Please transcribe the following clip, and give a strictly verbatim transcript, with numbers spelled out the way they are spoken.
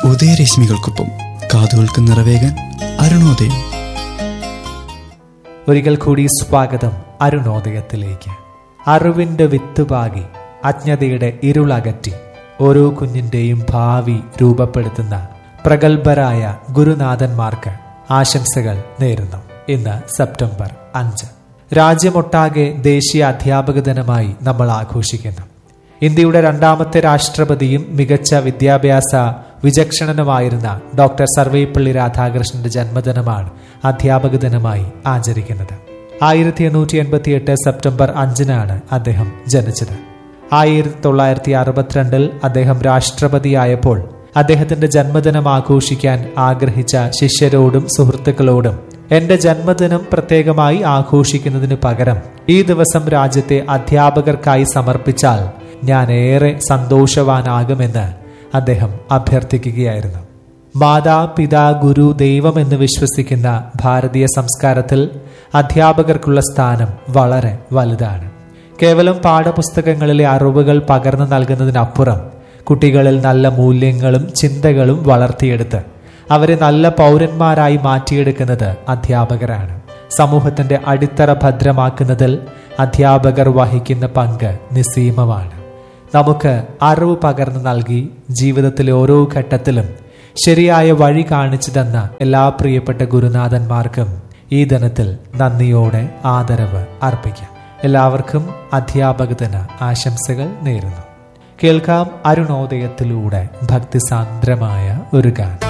ഉദയരശ്മികൾക്കൊപ്പം കാതുകൾക്ക് നിറവേകാൻ അരുണോദയം. ഒരിക്കൽ കൂടി സ്വാഗതം അരുണോദയത്തിലേക്ക്. അറിവിന്റെ വിത്തുപാകി അജ്ഞതയുടെ ഇരുളകറ്റി ഓരോ കുഞ്ഞിന്റെയും ഭാവി രൂപപ്പെടുത്തുന്ന പ്രഗത്ഭരായ ഗുരുനാഥന്മാർക്ക് ആശംസകൾ നേരുന്നു. ഇന്ന് സെപ്റ്റംബർ അഞ്ച്. രാജ്യമൊട്ടാകെ ദേശീയ അധ്യാപക ദിനമായി നമ്മൾ ആഘോഷിക്കുന്നു. ഇന്ത്യയുടെ രണ്ടാമത്തെ രാഷ്ട്രപതിയും മികച്ച വിദ്യാഭ്യാസ വിചക്ഷണനുമായിരുന്ന ഡോക്ടർ സർവേപ്പള്ളി രാധാകൃഷ്ണന്റെ ജന്മദിനമാണ് അധ്യാപക ദിനമായി ആചരിക്കുന്നത്. ആയിരത്തി എണ്ണൂറ്റി എൺപത്തി എട്ട് സെപ്റ്റംബർ അഞ്ചിനാണ് അദ്ദേഹം ജനിച്ചത്. ആയിരത്തി തൊള്ളായിരത്തി അറുപത്തിരണ്ടിൽ അദ്ദേഹം രാഷ്ട്രപതിയായപ്പോൾ അദ്ദേഹത്തിന്റെ ജന്മദിനം ആഘോഷിക്കാൻ ആഗ്രഹിച്ച ശിഷ്യരോടും സുഹൃത്തുക്കളോടും എന്റെ ജന്മദിനം പ്രത്യേകമായി ആഘോഷിക്കുന്നതിന് പകരം ഈ ദിവസം രാജ്യത്തെ അധ്യാപകർക്കായി സമർപ്പിച്ചാൽ ഞാൻ ഏറെ സന്തോഷവാനാകുമെന്ന് അദ്ദേഹം അഭ്യർത്ഥിക്കുകയായിരുന്നു. മാതാ പിതാ ഗുരു ദൈവം എന്ന് വിശ്വസിക്കുന്ന ഭാരതീയ സംസ്കാരത്തിൽ അധ്യാപകർക്കുള്ള സ്ഥാനം വളരെ വലുതാണ്. കേവലം പാഠപുസ്തകങ്ങളിലെ അറിവുകൾ പകർന്നു നൽകുന്നതിനപ്പുറം കുട്ടികളിൽ നല്ല മൂല്യങ്ങളും ചിന്തകളും വളർത്തിയെടുത്ത് അവരെ നല്ല പൗരന്മാരായി മാറ്റിയെടുക്കുന്നത് അധ്യാപകരാണ്. സമൂഹത്തിന്റെ അടിത്തറ ഭദ്രമാക്കുന്നതിൽ അധ്യാപകർ വഹിക്കുന്ന പങ്ക് നിസ്സീമമാണ്. നമുക്ക് അറിവ് പകർന്നു നൽകി ജീവിതത്തിലെ ഓരോ ഘട്ടത്തിലും ശരിയായ വഴി കാണിച്ചു തന്ന എല്ലാ പ്രിയപ്പെട്ട ഗുരുനാഥന്മാർക്കും ഈ ദിനത്തിൽ നന്ദിയോടെ ആദരവ് അർപ്പിക്കാം. എല്ലാവർക്കും അധ്യാപക ദിന ആശംസകൾ നേരുന്നു. കേൾക്കാം അരുണോദയത്തിലൂടെ ഭക്തിസാന്ദ്രമായ ഒരു ഗാനം.